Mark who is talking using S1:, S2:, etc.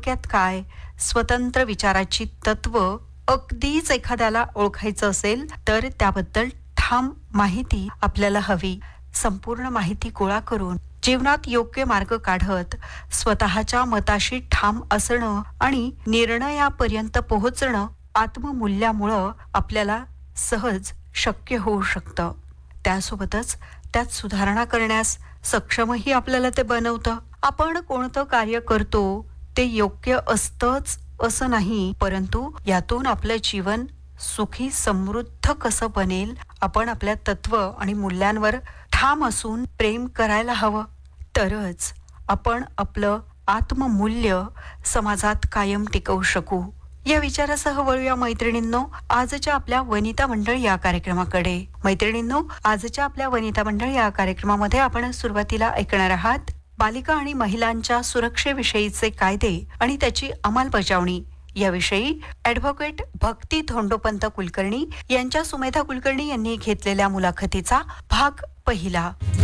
S1: थोडक्यात काय, स्वतंत्र विचाराची तत्व अगदीच एखाद्याला ओळखायचं असेल तर त्याबद्दल ठाम माहिती आपल्याला हवी. संपूर्ण माहिती गोळा करून जीवनात योग्य मार्ग काढत स्वतःच्या मताशी ठाम असणं आणि निर्णयापर्यंत पोहोचणं आत्ममूल्यामुळं आपल्याला सहज शक्य होऊ शकतं. त्यासोबतच त्यात सुधारणा करण्यास सक्षमही आपल्याला ते बनवतं. आपण कोणतं कार्य करतो ते योग्य असतंच असं नाही, परंतु यातून आपलं जीवन सुखी समृद्ध कसं बनेल, आपण आपल्या तत्व आणि मूल्यांवर ठाम असून प्रेम करायला हवं. तरच आपण आपलं आत्ममूल्य समाजात कायम टिकवू शकू. या विचारासह वळूया मैत्रिणींनो आजच्या आपल्या वनिता मंडळ या कार्यक्रमाकडे. मैत्रिणींनो, आजच्या आपल्या वनिता मंडळ या कार्यक्रमामध्ये आपण सुरुवातीला ऐकणार आहात बालिका आणि महिलांच्या सुरक्षेविषयीचे कायदे आणि त्याची अंमलबजावणी याविषयी ॲडव्होकेट भक्ती धोंडोपंत कुलकर्णी यांच्या सुमेधा कुलकर्णी यांनी घेतलेल्या मुलाखतीचा भाग पहिला.